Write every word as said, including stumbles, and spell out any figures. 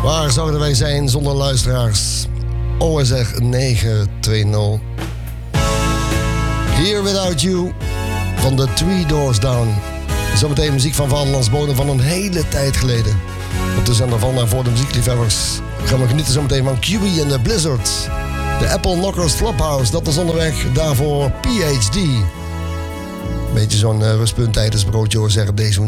Waar zouden wij zijn zonder luisteraars? O S R negen twee nul. Here Without You van de Three Doors Down. Zometeen muziek van Vaderlands Bodem van een hele tijd geleden. Op de zender van en voor de muziekliefhebbers. We gaan we genieten zometeen van Q B en de Blizzard. De Apple Knockers Flophouse, dat is onderweg. Daarvoor P H D. Beetje zo'n uh, rustpunt tijdens broodje hoor zeggen deze